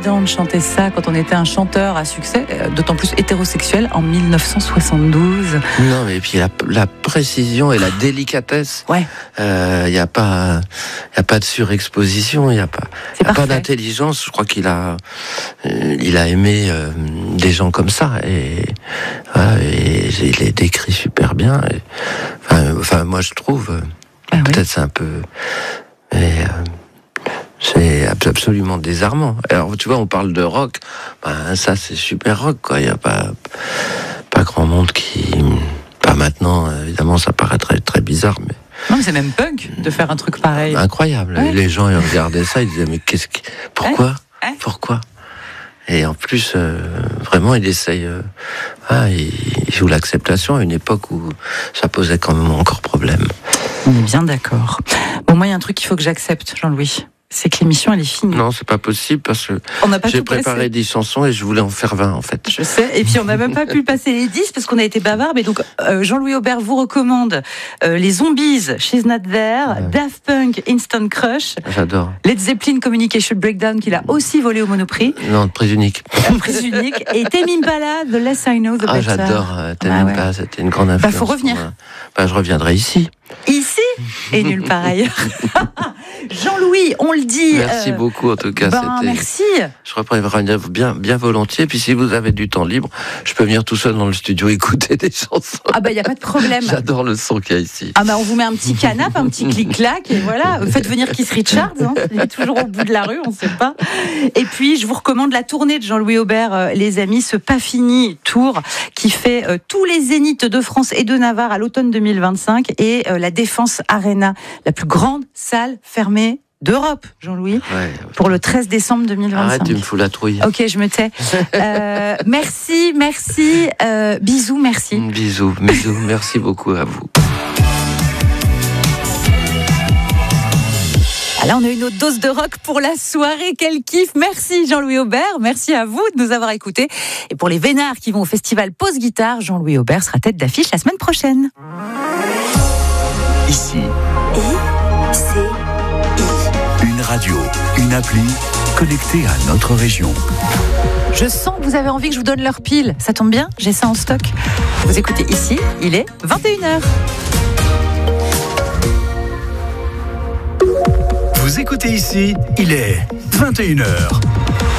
Down chantait ça quand on était un chanteur à succès, d'autant plus hétérosexuel, en 1972. Non, mais puis la précision et la délicatesse. Ouais. Il n'y a pas de surexposition, il n'y a pas d'intelligence. Je crois qu'il a aimé des gens comme ça et il les décrit super bien. Enfin, moi je trouve. Peut-être c'est un peu. C'est absolument désarmant. Alors, tu vois, on parle de rock. Ça, c'est super rock, quoi. Il n'y a pas grand monde qui. Pas maintenant, évidemment, ça paraît très, très bizarre, mais. Non, mais c'est même punk de faire un truc pareil. Incroyable. Ouais. Les gens, ils regardaient ça, ils disaient, mais pourquoi? Pourquoi? Et en plus, vraiment, il essaye. Il joue l'acceptation à une époque où ça posait quand même encore problème. On est bien d'accord. Bon, moi, il y a un truc qu'il faut que j'accepte, Jean-Louis. C'est que l'émission, elle est finie. Non, c'est pas possible parce que j'ai préparé 10 chansons et je voulais en faire 20, en fait. Je sais. Et puis, on n'a même pas pu passer les 10 parce qu'on a été bavard. Mais donc, Jean-Louis Aubert vous recommande les Zombies, She's Not There, Daft Punk, Instant Crush. J'adore. Led Zeppelin, Communication Breakdown, qu'il a aussi volé au Monoprix. Non, Prise Unique. Prise Unique. Et Tame Impala, The Less I Know, The Better. J'adore Tame Impala, c'était une grande influence. Faut revenir. Je reviendrai ici. Ici et nulle part ailleurs. Jean-Louis, on le dit. Merci beaucoup en tout cas. Merci. Je reprendrai bien volontiers. Puis si vous avez du temps libre, je peux venir tout seul dans le studio écouter des chansons. Il n'y a pas de problème. J'adore le son qu'il y a ici. On vous met un petit canapé, un petit clic-clac et voilà. Faites venir Keith Richards. Il est toujours au bout de la rue, on ne sait pas. Et puis je vous recommande la tournée de Jean-Louis Aubert, les amis, ce pas fini tour qui fait tous les zéniths de France et de Navarre à l'automne 2025 et la Défense Arena, la plus grande salle fermée d'Europe, Jean-Louis, pour le 13 décembre 2025. Arrête, tu me fous la trouille. Ok, je me tais. Merci. Bisous, merci. Bisous, merci beaucoup à vous. Là, on a une autre dose de rock pour la soirée. Quel kiff. Merci Jean-Louis Aubert. Merci à vous de nous avoir écoutés. Et pour les vénards qui vont au festival Pause Guitare, Jean-Louis Aubert sera tête d'affiche la semaine prochaine. Ici. Une radio, une appli connectée à notre région. Je sens que vous avez envie que je vous donne l'heure pile. Ça tombe bien, j'ai ça en stock. Vous écoutez ici, il est 21h. Vous écoutez ici, il est 21h.